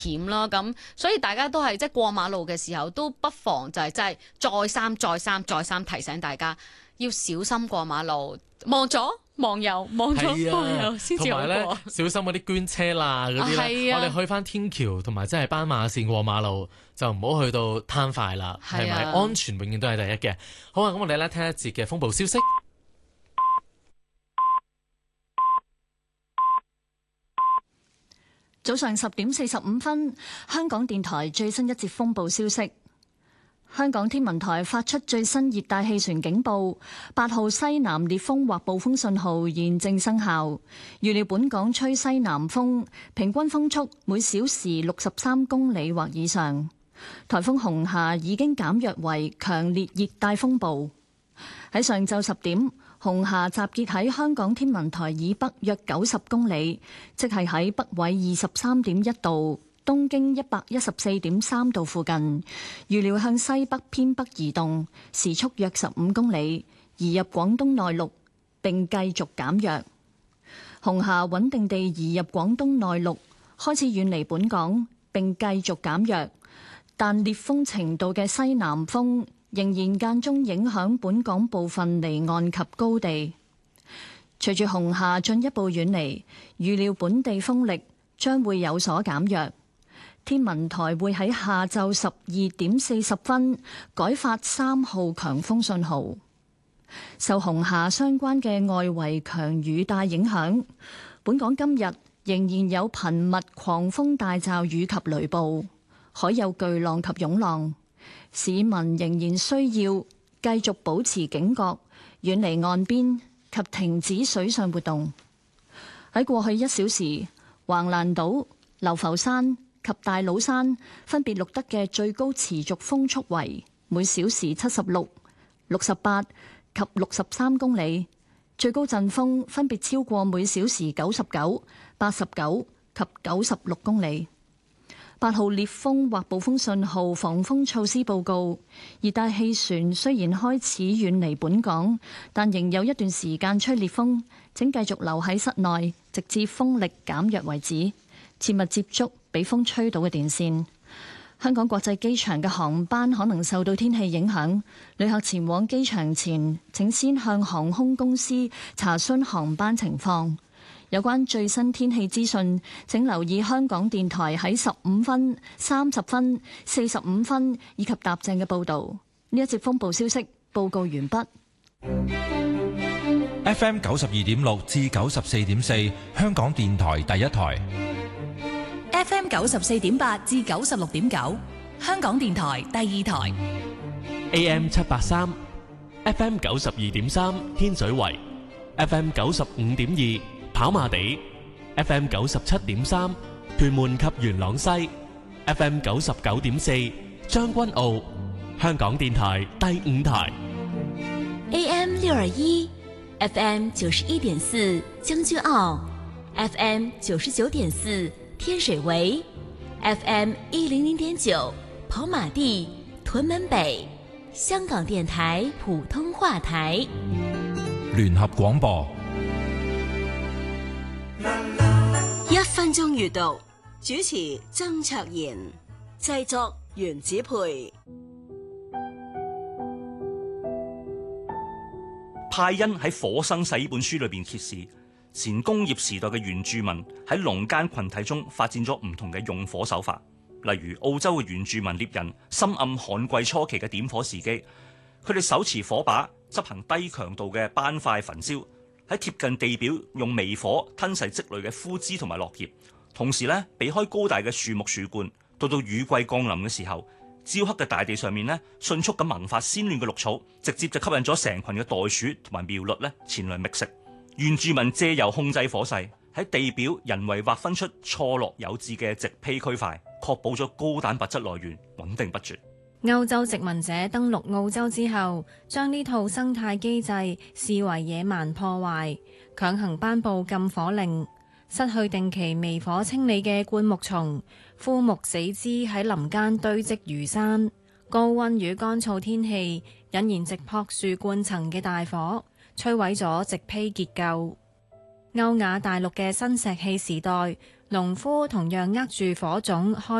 險啦，咁所以大家都係即係過馬路嘅時候，都不妨就係真係再三提醒大家要小心過馬路，望左望右，望左望右先至好過。 同埋咧，小心嗰啲捐車啦嗰啲咧，我哋去翻天橋同埋即係斑馬線過馬路，就唔好去到攤快啦，係咪？安全永遠都係第一嘅。好啊，咁我哋咧聽一節嘅風暴消息。 早上10:45，香港電台最新一節風暴消息。香港天文台發出最新熱帶氣旋警報，8號西南烈風或暴風信號現正生效。預料本港吹西南風，平均風速每小時63公里或以上。颱風紅霞已經減弱為強烈熱帶風暴。喺上晝10點，紅霞集結喺香港天文台以北約90公里，即係喺北緯23.1度、東經114.3度附近。預料向西北偏北移動，時速約15公里，移入廣東內陸並繼續減弱。紅霞穩定地移入廣東內陸，開始遠離本港並繼續減弱，但烈風程度嘅西南風仍然間中影響本港部分離岸及高地。隨住紅霞進一步遠離，預料本地風力將會有所減弱。天文台會喺下晝12:40改發3號強風信號。受紅霞相關嘅外圍強雨帶影響，本港今日仍然有頻密狂風大驟雨及雷暴，海有巨浪及湧浪。市民仍然需要繼續保持警覺，遠離岸邊及停止水上活動。喺過去1小時，橫瀾島、流浮山及大老山分別錄得嘅最高持續風速為每小時76、68及63公里，最高陣風分別超過每小時99、89及96公里。8號烈風或暴風信號防風措施報告。熱帶氣旋雖然開始遠離本港，但仍有一段時間吹烈風，請繼續留喺室內，直至風力減弱為止。切勿接觸被風吹倒嘅電線。香港國際機場嘅航班可能受到天氣影響，旅客前往機場前，請先向航空公司查詢航班情況。有關最新天氣資訊，請留意香港電台喺15分、30分、45分以及踏正嘅報導。呢一節風暴消息報告完畢。 FM 92.6至94.4，香港電台第一台。 FM 94.8至96.9，香港電台第二台。 AM 783 ，FM 92.3天水圍 ，FM 95.2跑馬地 ，FM 97.3屯門及元朗西 ，FM 99.4將軍澳，香港電台第五台。 AM 621，FM 91.4將軍澳 ，FM 99.4天水圍 ，FM 100.9跑馬地屯門北，香港電台普通話台。 聯合廣播。 1分鐘閱讀，主持曾卓賢，製作原子培。 派恩喺《火生世》呢本書裏邊揭示，前工業時代嘅原住民喺農耕群體中發展咗唔同嘅用火手法，例如澳洲嘅原住民獵人深諳旱季初期嘅點火時機，佢哋手持火把，執行低強度嘅斑塊焚燒。喺貼近地表用微火吞噬積累嘅枯枝同埋落葉，同時咧避開高大嘅樹木樹冠。到雨季降臨嘅時候，焦黑嘅大地上面咧迅速咁萌發鮮嫩嘅綠草，直接就吸引咗成群嘅袋鼠同埋苗栗咧前來覓食。原住民借由控制火勢，喺地表人為劃分出錯落有致嘅植被區塊，確保咗高蛋白質來源穩定不絕。 歐洲殖民者登陸澳洲之後，將呢套生態機制視為野蠻破壞，強行頒布禁火令，失去定期微火清理嘅灌木叢、枯木死枝喺林間堆積如山。高溫與乾燥天氣引燃直撲樹冠層嘅大火，摧毀咗植被結構。歐亞大陸嘅新石器時代農夫同樣握住火種開